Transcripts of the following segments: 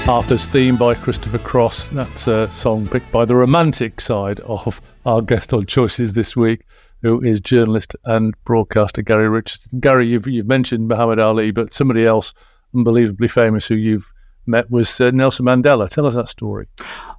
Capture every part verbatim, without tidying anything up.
Arthur's Theme by Christopher Cross. That's a song picked by the romantic side of our guest on Choices this week, who is journalist and broadcaster Gary Richardson. Gary, you've, you've mentioned Muhammad Ali, but somebody else unbelievably famous who you've met was uh, Nelson Mandela. Tell us that story.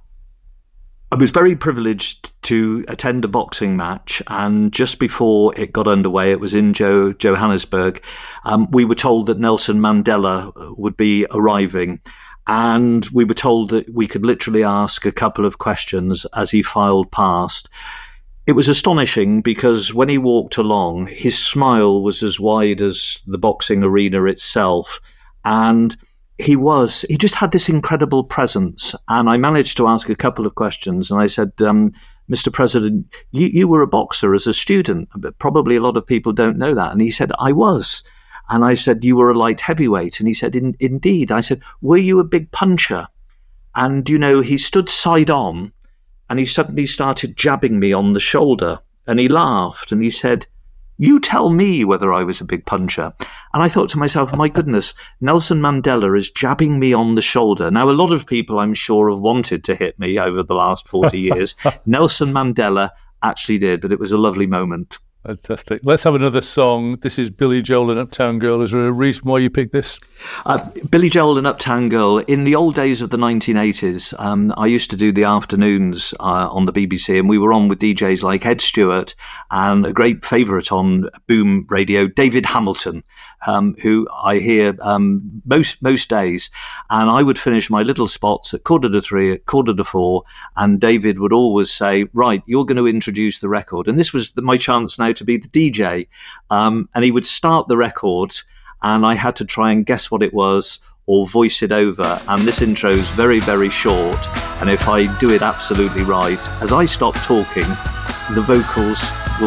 I was very privileged to attend a boxing match, and just before it got underway, it was in jo- Johannesburg, um, we were told that Nelson Mandela would be arriving. And we were told that we could literally ask a couple of questions as he filed past. It was astonishing because when he walked along, his smile was as wide as the boxing arena itself. And he was, he just had this incredible presence. And I managed to ask a couple of questions. And I said, um, Mister President, you, you were a boxer as a student, but probably a lot of people don't know that. And he said, I was. And I said, you were a light heavyweight. And he said, In, indeed. I said, were you a big puncher? And, you know, he stood side on and he suddenly started jabbing me on the shoulder. And he laughed and he said, you tell me whether I was a big puncher. And I thought to myself, my goodness, Nelson Mandela is jabbing me on the shoulder. Now, a lot of people, I'm sure, have wanted to hit me over the last forty years. Nelson Mandela actually did, but it was a lovely moment. Fantastic. Let's have another song. This is Billy Joel and Uptown Girl. Is there a reason why you picked this? Uh, Billy Joel and Uptown Girl. In the old days of the nineteen eighties, um, I used to do the afternoons uh, on the B B C, and we were on with D Js like Ed Stewart and a great favourite on Boom Radio, David Hamilton, um, who I hear um, most most days. And I would finish my little spots at quarter to three, at quarter to four, and David would always say, right, you're going to introduce the record. And this was the, my chance now to be the D J. Um, and he would start the record, and I had to try and guess what it was or voice it over. And this intro is very, very short. And if I do it absolutely right, as I stop talking, the vocals will